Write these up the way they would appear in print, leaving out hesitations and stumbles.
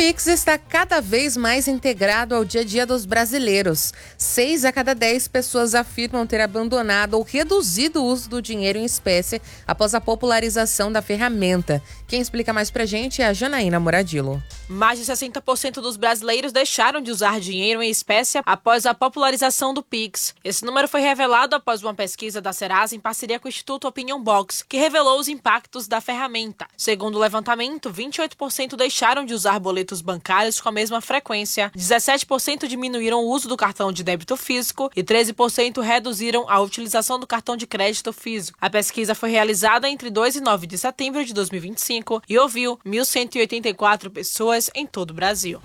Pix está cada vez mais integrado ao dia a dia dos brasileiros. 6 a cada 10 pessoas afirmam ter abandonado ou reduzido o uso do dinheiro em espécie após a popularização da ferramenta. Quem explica mais pra gente é a Janaína Moradillo. Mais de 60% dos brasileiros deixaram de usar dinheiro em espécie após a popularização do Pix. Esse número foi revelado após uma pesquisa da Serasa em parceria com o Instituto Opinion Box, que revelou os impactos da ferramenta. Segundo o levantamento, 28% deixaram de usar boletos bancários com a mesma frequência, 17% diminuíram o uso do cartão de débito físico e 13% reduziram a utilização do cartão de crédito físico. A pesquisa foi realizada entre 2 e 9 de setembro de 2025 e ouviu 1.184 pessoas em todo o Brasil.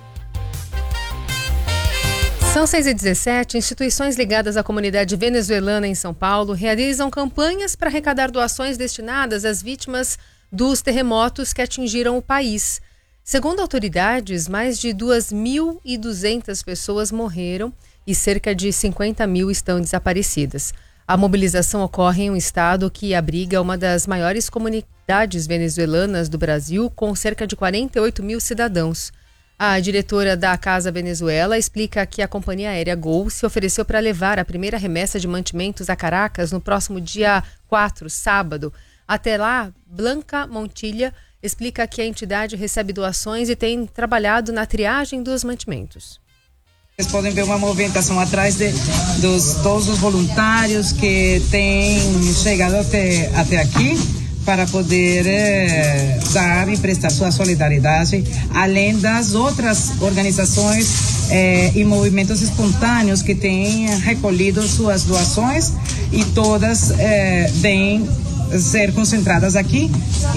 São 6h17, instituições ligadas à comunidade venezuelana em São Paulo realizam campanhas para arrecadar doações destinadas às vítimas dos terremotos que atingiram o país. Segundo autoridades, mais de 2.200 pessoas morreram e cerca de 50 mil estão desaparecidas. A mobilização ocorre em um estado que abriga uma das maiores comunidades venezuelanas do Brasil, com cerca de 48 mil cidadãos. A diretora da Casa Venezuela explica que a companhia aérea Gol se ofereceu para levar a primeira remessa de mantimentos a Caracas no próximo dia 4, sábado. Até lá, Blanca Montilha explica que a entidade recebe doações e tem trabalhado na triagem dos mantimentos. Vocês podem ver uma movimentação atrás de todos os voluntários que têm chegado até aqui para poder dar e prestar sua solidariedade, além das outras organizações e movimentos espontâneos que têm recolhido suas doações e todas vêm ser concentradas aqui.